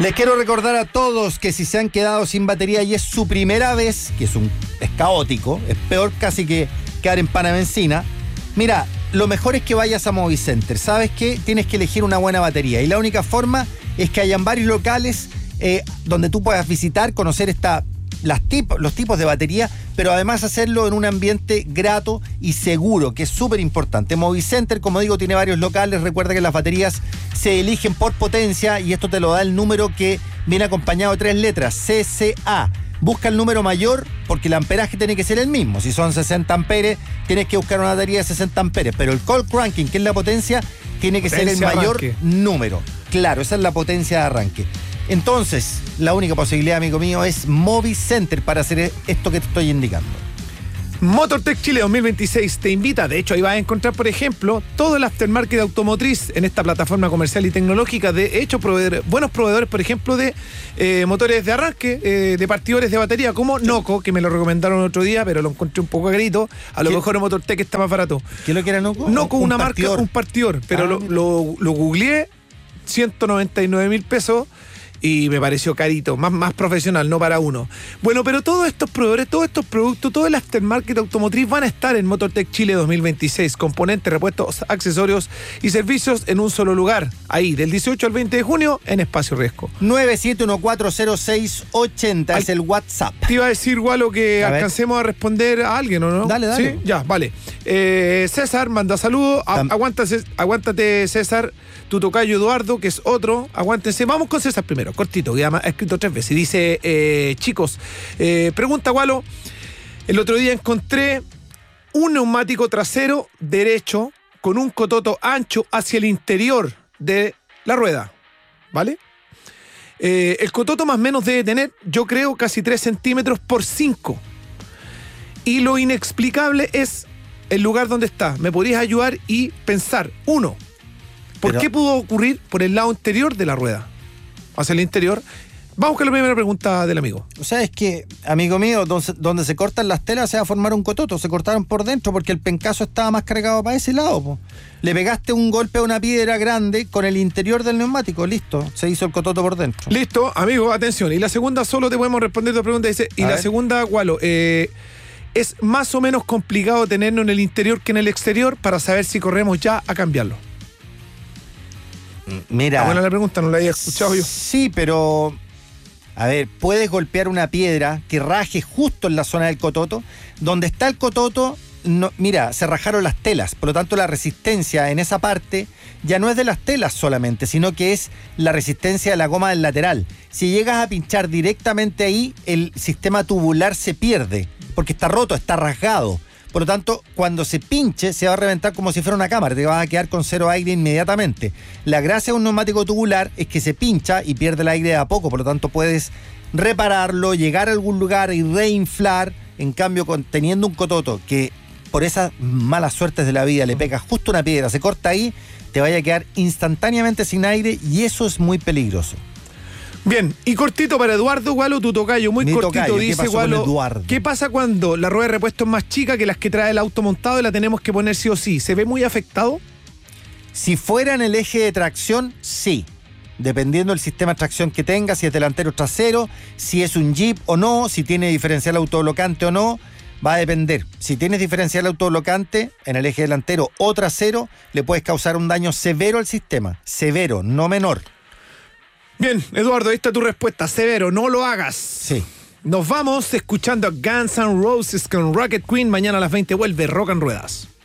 Les quiero recordar a todos que si se han quedado sin batería y es su primera vez, que es caótico, es peor casi que quedar en pana benzina. Mira, lo mejor es que vayas a Movicenter. ¿Sabes qué? Tienes que elegir una buena batería y la única forma es que hayan varios locales donde tú puedas visitar, conocer los tipos de batería, pero además hacerlo en un ambiente grato y seguro, que es súper importante. Movicenter, como digo, tiene varios locales. Recuerda que las baterías se eligen por potencia y esto te lo da el número que viene acompañado de 3 letras, CCA. Busca el número mayor porque el amperaje tiene que ser el mismo. Si son 60 amperes, tienes que buscar una batería de 60 amperes, pero el cold cranking, que es la potencia, tiene que ser el mayor número. Claro, esa es la potencia de arranque. Entonces, la única posibilidad, amigo mío, es Movicenter para hacer esto que te estoy indicando. Motortech Chile 2026 te invita, de hecho ahí vas a encontrar, por ejemplo, todo el aftermarket automotriz en esta plataforma comercial y tecnológica. De hecho, buenos proveedores, por ejemplo, de motores de arranque, de partidores de batería, como Noco, que me lo recomendaron otro día, pero lo encontré un poco carito. A lo mejor en Motortech está más barato. ¿Qué es lo que era Noco? Noco, una marca, un partidor, pero lo googleé, 199.000 pesos. Y me pareció carito, más profesional, no para uno. Bueno, pero todos estos proveedores, todos estos productos, todo el aftermarket automotriz van a estar en Motortech Chile 2026. Componentes, repuestos, accesorios y servicios en un solo lugar. Ahí, del 18 al 20 de junio, en Espacio Riesgo. 97140680 es el WhatsApp. Te iba a decir, Gualo, que alcancemos a responder a alguien, ¿o no? Dale. ¿Sí? Ya, vale. César manda saludos. Aguántate, César. Tu tocayo Eduardo, que es otro. Aguántense. Vamos con César primero, cortito, que ha escrito 3 veces. Y dice, chicos, pregunta Gualo, el otro día encontré un neumático trasero derecho con un cototo ancho hacia el interior de la rueda, ¿vale? El cototo más o menos debe tener, yo creo, casi 3 centímetros por 5. Y lo inexplicable es el lugar donde está. ¿Me podrías ayudar y pensar? Uno, ¿por qué pudo ocurrir por el lado interior de la rueda? Hacia el interior. Vamos con la primera pregunta del amigo. O sea, es que, amigo mío, donde se cortan las telas se va a formar un cototo. Se cortaron por dentro porque el pencazo estaba más cargado para ese lado, po. Le pegaste un golpe a una piedra grande con el interior del neumático. Listo, se hizo el cototo por dentro. Listo, amigo, atención. Y la segunda, solo te podemos responder tu pregunta. Dice, y la segunda, Gualo, es más o menos complicado tenerlo en el interior que en el exterior para saber si corremos ya a cambiarlo. Mira. Buena la pregunta, no la había escuchado yo. Sí, pero a ver, puedes golpear una piedra que raje justo en la zona del cototo. Donde está el cototo, no, mira, se rajaron las telas. Por lo tanto, la resistencia en esa parte ya no es de las telas solamente, sino que es la resistencia de la goma del lateral. Si llegas a pinchar directamente ahí, el sistema tubular se pierde, porque está roto, está rasgado. Por lo tanto, cuando se pinche, se va a reventar como si fuera una cámara. Te vas a quedar con 0 aire inmediatamente. La gracia de un neumático tubular es que se pincha y pierde el aire de a poco. Por lo tanto, puedes repararlo, llegar a algún lugar y reinflar. En cambio, teniendo un cototo que por esas malas suertes de la vida le pega justo una piedra, se corta ahí, te vaya a quedar instantáneamente sin aire y eso es muy peligroso. Bien, y cortito para Eduardo, Gualo, tu tocayo, muy cortito, tocayo, dice Gualo, ¿qué pasa cuando la rueda de repuesto es más chica que las que trae el auto montado y la tenemos que poner sí o sí? ¿Se ve muy afectado? Si fuera en el eje de tracción, sí. Dependiendo del sistema de tracción que tenga, si es delantero o trasero, si es un Jeep o no, si tiene diferencial autoblocante o no, va a depender. Si tienes diferencial autoblocante en el eje delantero o trasero, le puedes causar un daño severo al sistema. Severo, no menor. Bien, Eduardo, ahí está tu respuesta. Severo, no lo hagas. Sí. Nos vamos escuchando a Guns N' Roses con Rocket Queen. Mañana a las 20 vuelve Rock en Ruedas.